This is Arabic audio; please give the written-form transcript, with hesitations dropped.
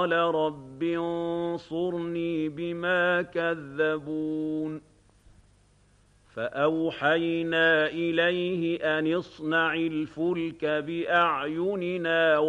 قَالَ رَبِّ انصُرْنِي بِمَا كَذَّبُونِ فَأَوْحَيْنَا إِلَيْهِ أَنِ اصْنَعِ الْفُلْكَ بِأَعْيُنِنَا